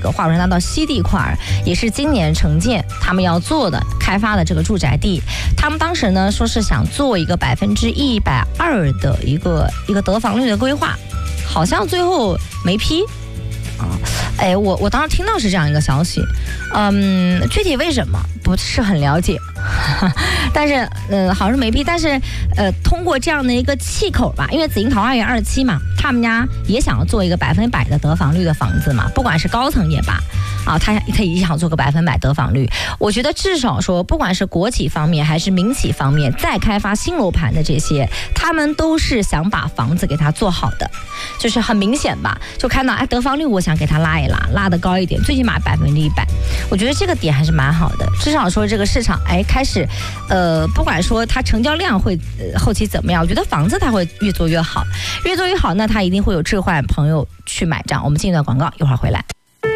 个华容大道西地块，也是今年城建他们要做的开发的这个住宅地。他们当时呢说是想做一个120%的一个得房率的规划，好像最后没批。我当时听到是这样一个消息，具体为什么不是很了解，但是好像是没批，但是通过这样的一个气口吧，因为紫樱桃花源27嘛，他们家也想要做一个100%的得房率的房子嘛，不管是高层也罢，他也想做个100%得房率。我觉得至少说，不管是国企方面还是民企方面，再开发新楼盘的这些，他们都是想把房子给它做好的，就是很明显吧，就看到得房率我想给它拉一拉得高一点，最起码100%，我觉得这个点还是蛮好的。至少说这个市场开始不管说它成交量会后期怎么样，我觉得房子它会越做越好，越做越好，那它一定会有置换朋友去买账。我们进一段广告，一会儿回来。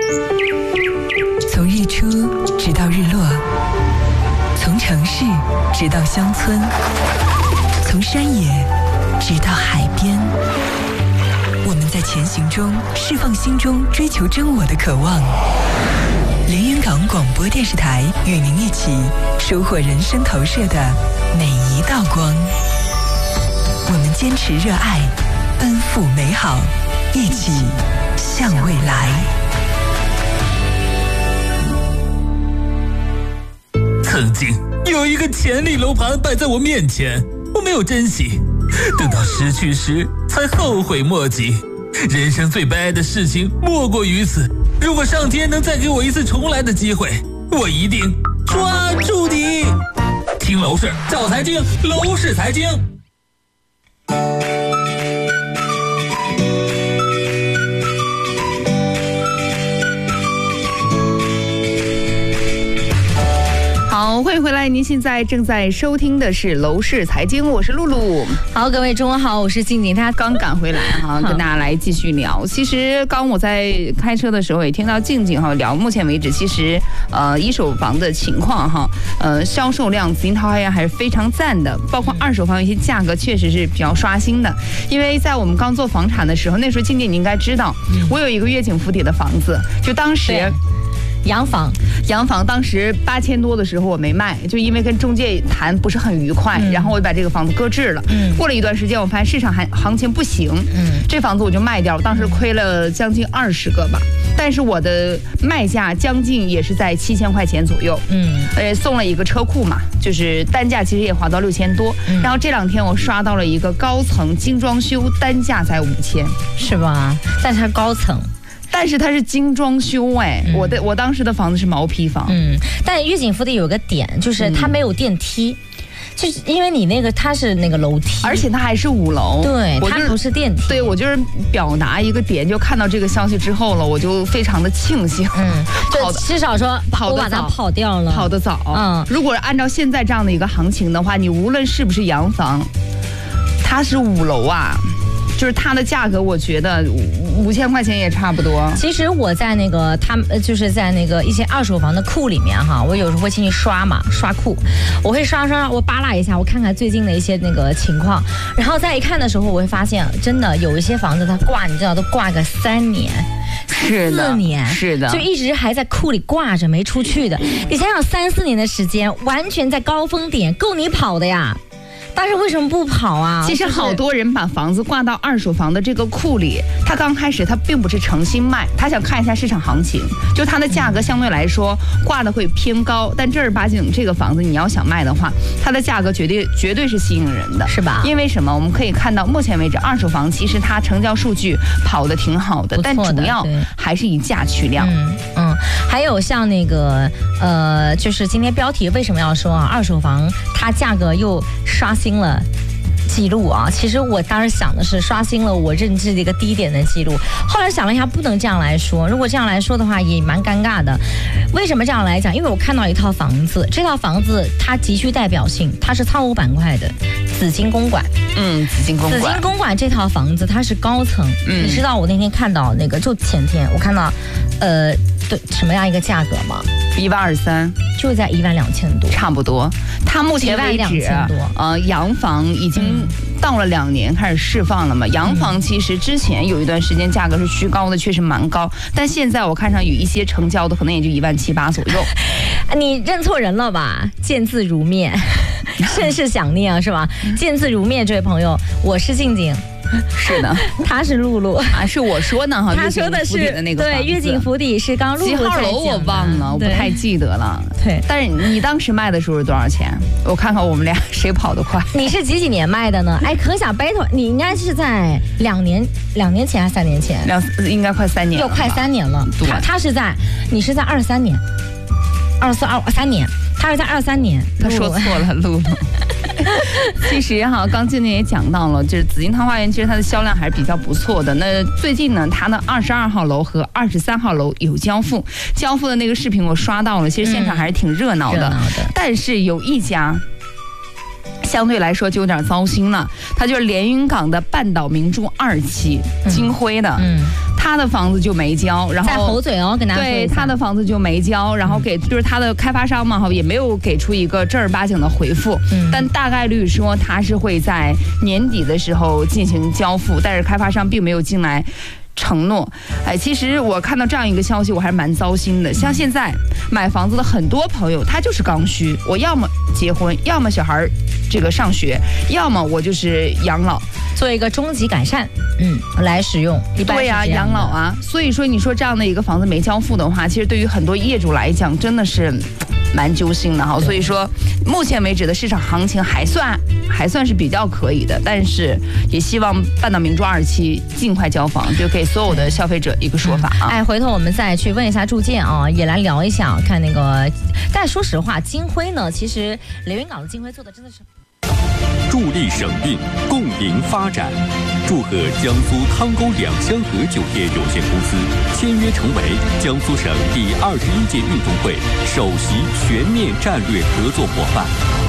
从日出直到日落，从城市直到乡村，从山野直到海边，我们在前行中释放心中追求真我的渴望。连云港广播电视台与您一起收获人生投射的每一道光。我们坚持热爱，奔赴美好，一起向未来。 曾经有一个潜力楼盘摆在我面前，我没有珍惜，等到失去时才后悔莫及。人生最悲哀的事情莫过于此，如果上天能再给我一次重来的机会，我一定抓住你。听楼市找财经，楼市财经。 好，欢迎回来！您现在正在收听的是《楼市财经》，我是露露。 好，各位中午好，我是静静。 他刚赶回来哈，跟大家来继续聊。其实刚我在开车的时候也听到静静哈聊，目前为止其实一手房的情况哈，销售量紫樱桃花源还是非常赞的，包括二手房有一些价格确实是比较刷新的。因为在我们刚做房产的时候，那时候静静你应该知道，我有一个悦景府邸的房子，就当时。 洋房当时8000多的时候我没卖，就因为跟中介谈不是很愉快，然后我就把这个房子搁置了。过了一段时间，我发现市场行情不行，这房子我就卖掉了，当时亏了将近20个吧。但是我的卖价将近也是在7000块钱左右，送了一个车库嘛，就是单价其实也划到6000多。然后这2天我刷到了一个高层精装修，单价才5000， 是吧？但是它高层。 但是它是精装修我当时的房子是毛坯房， 但悦景府邸有个点就是它没有电梯，就是因为你那个它是那个楼梯， 而且它还是5楼， 对，它不是电梯。 对，我就是表达一个点，就看到这个消息之后了，我就非常的庆幸， 就至少说我把它跑掉了， 跑得早，如果按照现在这样的一个行情的话，你无论是不是洋房，它是5楼啊。就是它的价格，我觉得5000块钱也差不多。 其实我在那个就是在那个一些二手房的库里面哈，我有时候会进去刷库，我会刷，我扒拉一下，我看看最近的一些那个情况，然后再一看的时候，我会发现真的有一些房子它挂，你知道都挂个3年。4年， 是的， 就一直还在库里挂着没出去的。你想想3-4年的时间，完全在高峰点，够你跑的呀。但是为什么不跑啊？ 其实好多人把房子挂到二手房的这个库里，他刚开始他并不是诚心卖，他想看一下市场行情，就它的价格相对来说挂的会偏高，但正儿八经这个房子你要想卖的话，它的价格绝对是吸引人的， 是吧？ 因为什么？我们可以看到目前为止二手房其实它成交数据跑得挺好的，但主要还是以价取量。 还有像那个就是今天标题为什么要说二手房它价格又刷新了记录啊？其实我当时想的是刷新了我认知的一个低点的记录，后来想了一下，不能这样来说，如果这样来说的话也蛮尴尬的。为什么这样来讲？因为我看到一套房子，这套房子它极具代表性，它是仓储板块的紫金公馆。 紫金公馆这套房子它是高层，你知道我那天看到那个就前天我看到对什么样一个价格吗 ？123， 就在12000多， 差不多。它目前为止，洋房已经到了2年开始释放了嘛。洋房其实之前有一段时间价格是虚高的，确实蛮高，但现在我看上有一些成交的可能也就1.7万8左右。 你认错人了吧？见字如面，甚是想念啊，是吧？见字如面，这位朋友，我是静静。 是的， 他是露露啊，是我说呢哈。 他说的是对，悦景府邸是刚露露几号楼我忘了，我不太记得了。 对， 但是你当时卖的时候是多少钱？我看看我们俩谁跑得快。 你是几年卖的呢？哎，可想 battle， 你应该是在2年前还是3年前？ 应该快3年了， 又快3年了。你是在23年，23年，他是在23年。 他说错了，露露。其实哈，刚静静也讲到了，就是紫金汤花园，其实它的销量还是比较不错的。那最近呢，它的22号楼和23号楼有交付的那个视频我刷到了，其实现场还是挺热闹的。但是有一家相对来说就有点糟心了，它就是连云港的半岛明珠2期，金辉的。他的房子就没交，然后在猴嘴哦，跟大家说对他的房子就没交，然后就是他的开发商嘛哈，也没有给出一个正儿八经的回复，但大概率说他是会在年底的时候进行交付，但是开发商并没有进来承诺。哎，其实我看到这样一个消息，我还是蛮糟心的。像现在买房子的很多朋友，他就是刚需，我要么结婚，要么小孩这个上学，要么我就是养老， 做一个终极改善，来使用。 对呀，养老啊。所以说，你说这样的一个房子没交付的话，其实对于很多业主来讲，真的是蛮揪心的哈。所以说，目前为止的市场行情还算是比较可以的，但是也希望半岛明珠2期尽快交房，就给所有的消费者一个说法啊。 哎，回头我们再去问一下住建啊，也来聊一下，看那个。但说实话，金辉呢，其实连云港的金辉做的真的是。 助力省运，共赢发展。祝贺江苏汤沟2香河酒店有限公司签约成为江苏省第21届运动会首席全面战略合作伙伴。